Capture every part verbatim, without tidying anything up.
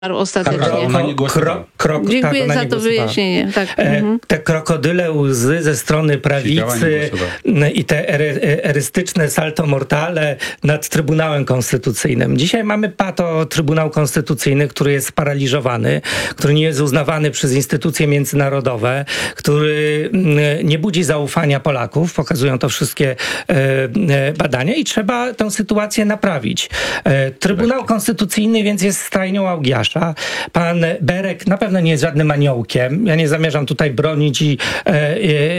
ostatecznie. Kro, kro, krok, Dziękuję tak, za to wyjaśnienie. Tak. E, mhm. Te krokodyle łzy ze strony prawicy i te ery, erystyczne salto mortale nad Trybunałem Konstytucyjnym. Dzisiaj mamy pato Trybunał Konstytucyjny, który jest sparaliżowany, który nie jest uznawany przez instytucje międzynarodowe, który nie budzi zaufania Polaków. Pokazują to wszystkie e, badania i trzeba tę sytuację naprawić. E, Trybunał Konstytucyjny więc jest stajnią Augiasza. Pan Berek na pewno nie jest żadnym aniołkiem. Ja nie zamierzam tutaj bronić i, e, e,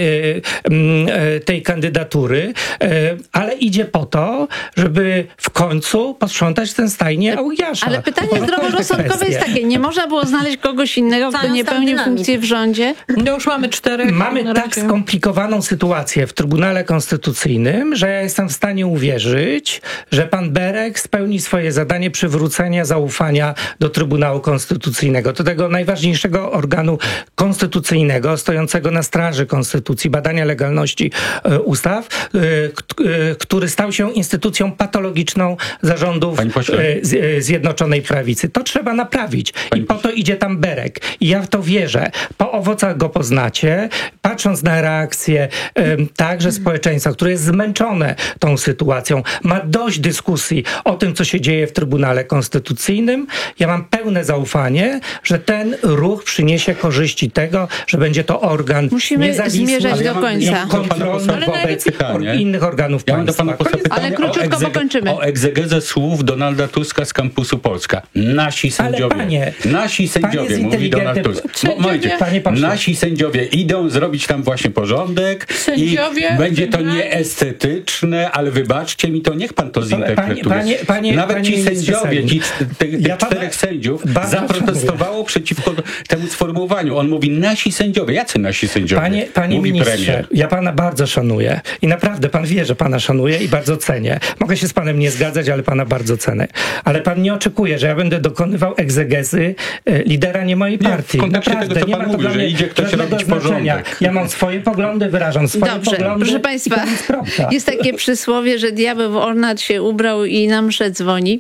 e, tej kandydatury, e, ale idzie po to, żeby w końcu posprzątać ten stajnię Augiasza. Ale pytanie zdroworozsądkowe jest takie, nie można było znaleźć kogoś innego, kto nie pełni funkcji w rządzie? No już mamy czterech. Mamy tak skomplikowaną sytuację w Trybunale Konstytucyjnym, że ja jestem w stanie uwierzyć, że pan Berek spełni swoje zadanie przywrócenia zaufania do Trybunału Konstytucyjnego, do tego najważniejszego organu konstytucyjnego, stojącego na straży konstytucji, badania legalności e, ustaw, e, k, e, który stał się instytucją patologiczną zarządów e, z, e, Zjednoczonej Prawicy. To trzeba naprawić. Pani I po to idzie tam Berek. I ja w to wierzę. Po owocach go poznacie, patrząc na reakcję e, także społeczeństwa, które jest zmęczone tą sytuacją, ma dość dyskusji o tym, co się dzieje w Trybunale Konstytucyjnym. Ja mam pełne zaufanie, że ten ruch przyniesie korzyści tego, że będzie to organ Musimy niezawisły, zmierzać ale do końca. kontrolny wobec or, innych organów ja państwa. Mam do pana pytanie ale króciutko, bo kończymy. O egzegezę słów Donalda Tuska z kampusu Polska. Nasi sędziowie, panie, nasi sędziowie, mówi Donald Tusk. Sędziowie, nasi sędziowie idą zrobić tam właśnie porządek sędziowie, i będzie to nieestetyczne, ale wybaczcie mi to, niech pan to zinterpretuje. Panie, panie, Nawet panie ci sędziowie, ci, te, te ja czterech pana, sędziów zaprotestowało mówię. przeciwko temu sformułowaniu. On mówi nasi sędziowie. Jacy nasi sędziowie? Panie, panie mówi ministrze, premier. Ja pana bardzo szanuję i naprawdę pan wie, że pana szanuję i bardzo cenię. Mogę się z panem nie zgadzać, ale pana bardzo cenę. Ale pan nie oczekuje, że ja będę dokonywał egzegezy e, lidera nie mojej partii. Nie, w kontekście naprawdę, tego, co nie pan ma to mówi, dla mnie że idzie ktoś robić znaczenia. porządek. Ja mam swoje poglądy, wyrażam swoje Dobrze, poglądy. proszę państwa, jest takie przysłowie, że diabeł w ornat się ubrał i na mszę dzwoni.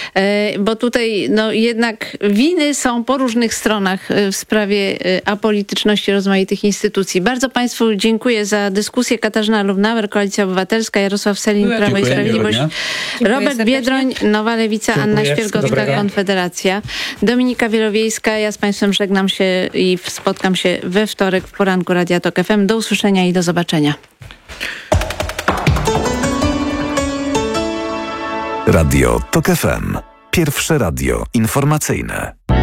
Bo tutaj no, jednak winy są po różnych stronach w sprawie apolityczności rozmaitych instytucji. Bardzo państwu dziękuję za dyskusję. Katarzyna Lubnauer, Koalicja Obywatelska, Jarosław Sellin, Prawo dziękuję, i Sprawiedliwość, Robert serdecznie. Biedroń, Nowa Lewica, Dziękuję, Anna Świergowska, Konfederacja, Dominika Wielowiejska. Ja z państwem żegnam się i spotkam się we wtorek w poranku Radia Tok F M. Do usłyszenia i do zobaczenia. Radio Tok F M. Pierwsze radio informacyjne.